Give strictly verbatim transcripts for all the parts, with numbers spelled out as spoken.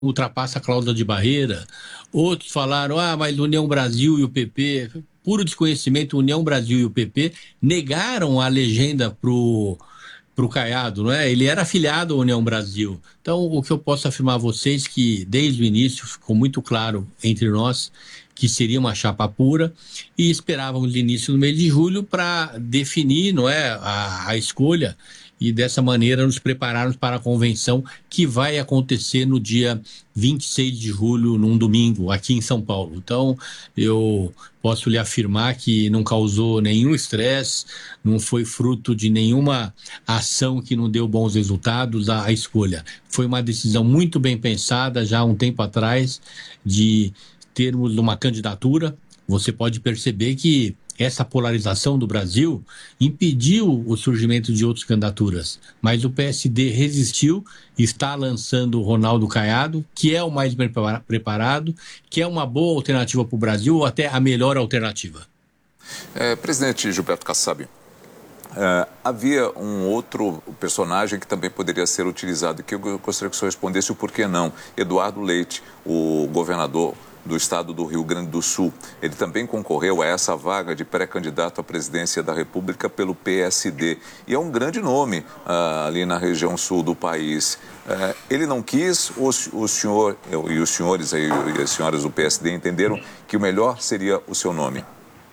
ultrapassa a cláusula de barreira. Outros falaram, ah, mas União Brasil e o P P, puro desconhecimento, União Brasil e o P P negaram a legenda pro para o Caiado, não é? Ele era afiliado à União Brasil. Então, o que eu posso afirmar a vocês que, desde o início, ficou muito claro entre nós que seria uma chapa pura e esperávamos de início no mês de julho para definir, não é, a, a escolha e, dessa maneira, nos prepararmos para a convenção que vai acontecer no dia vinte e seis de julho, num domingo, aqui em São Paulo. Então, eu posso lhe afirmar que não causou nenhum estresse, não foi fruto de nenhuma ação que não deu bons resultados a, a escolha. Foi uma decisão muito bem pensada já há um tempo atrás de termos uma candidatura. Você pode perceber que essa polarização do Brasil impediu o surgimento de outras candidaturas, mas o P S D resistiu, está lançando o Ronaldo Caiado, que é o mais bem preparado, que é uma boa alternativa para o Brasil, ou até a melhor alternativa. É, presidente Gilberto Kassab, é, havia um outro personagem que também poderia ser utilizado, que eu gostaria que o senhor respondesse o porquê não. Eduardo Leite, o governador do estado do Rio Grande do Sul. Ele também concorreu a essa vaga de pré-candidato à presidência da República pelo P S D. E é um grande nome ah, ali na região sul do país. Eh, ele não quis, ou o senhor e os senhores aí, e as senhoras do P S D entenderam que o melhor seria o seu nome?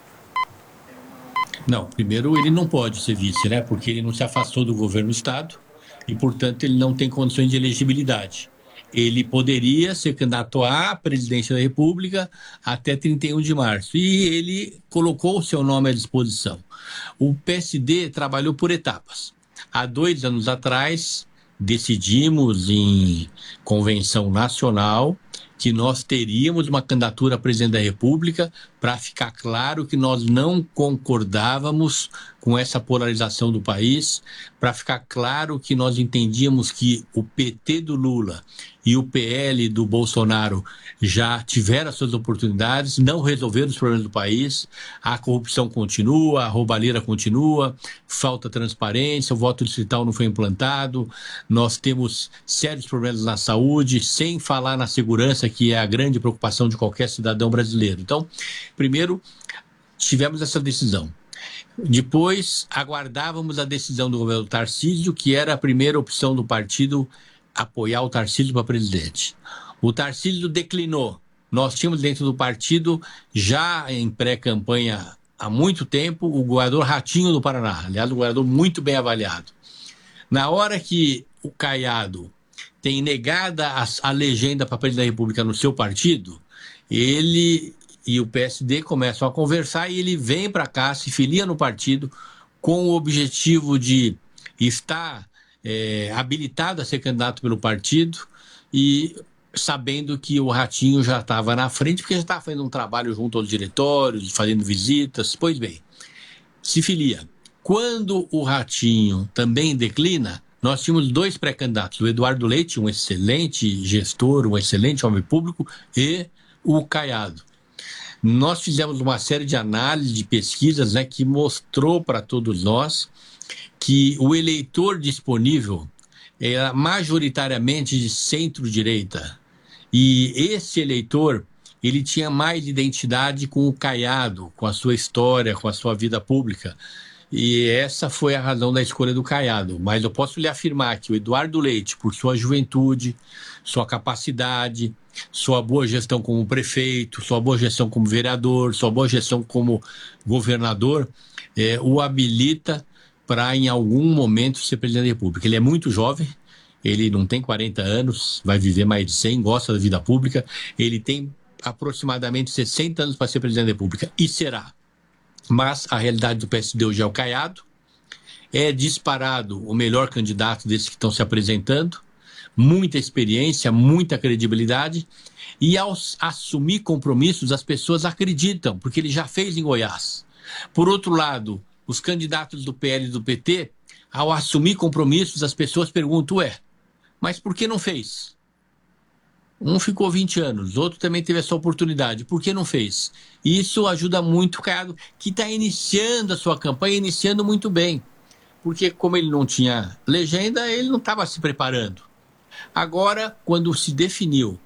Não, primeiro ele não pode ser vice, né? Porque ele não se afastou do governo do estado e, portanto, ele não tem condições de elegibilidade. Ele poderia ser candidato à presidência da República até trinta e um de março. E ele colocou o seu nome à disposição. O P S D trabalhou por etapas. Há dois anos atrás, decidimos em convenção nacional que nós teríamos uma candidatura a presidente da República para ficar claro que nós não concordávamos com essa polarização do país, para ficar claro que nós entendíamos que o P T do Lula e o P L do Bolsonaro já tiveram as suas oportunidades, não resolveram os problemas do país, a corrupção continua, a roubalheira continua, falta transparência, o voto distrital não foi implantado, nós temos sérios problemas na saúde, sem falar na segurança, que é a grande preocupação de qualquer cidadão brasileiro. Então, primeiro, tivemos essa decisão. Depois, aguardávamos a decisão do governo Tarcísio, que era a primeira opção do partido apoiar o Tarcísio para presidente. O Tarcísio declinou. Nós tínhamos dentro do partido, já em pré-campanha há muito tempo, o governador Ratinho do Paraná. Aliás, um governador muito bem avaliado. Na hora que o Caiado tem negada a, a legenda para presidente da República no seu partido, ele e o P S D começam a conversar e ele vem para cá, se filia no partido com o objetivo de estar é, habilitado a ser candidato pelo partido e sabendo que o Ratinho já estava na frente, porque já estava fazendo um trabalho junto aos diretórios, fazendo visitas. Pois bem, se filia. Quando o Ratinho também declina, nós tínhamos dois pré-candidatos, o Eduardo Leite, um excelente gestor, um excelente homem público, e o Caiado. Nós fizemos uma série de análises, de pesquisas, né, que mostrou para todos nós que o eleitor disponível era majoritariamente de centro-direita. E esse eleitor, ele tinha mais identidade com o Caiado, com a sua história, com a sua vida pública. E essa foi a razão da escolha do Caiado. Mas eu posso lhe afirmar que o Eduardo Leite, por sua juventude, sua capacidade, sua boa gestão como prefeito, sua boa gestão como vereador, sua boa gestão como governador, é, o habilita para, em algum momento, ser presidente da República. Ele é muito jovem, ele não tem quarenta anos, vai viver mais de cem, gosta da vida pública, ele tem aproximadamente sessenta anos para ser presidente da República, e será. Mas a realidade do P S D hoje é o Caiado, é disparado o melhor candidato desses que estão se apresentando, muita experiência, muita credibilidade, e ao assumir compromissos as pessoas acreditam, porque ele já fez em Goiás. Por outro lado, os candidatos do P L e do P T, ao assumir compromissos, as pessoas perguntam, ué, mas por que não fez? Um ficou vinte anos, outro também teve essa oportunidade, por que não fez? Isso ajuda muito o Caiado, que está iniciando a sua campanha, iniciando muito bem, porque como ele não tinha legenda, ele não estava se preparando. Agora, quando se definiu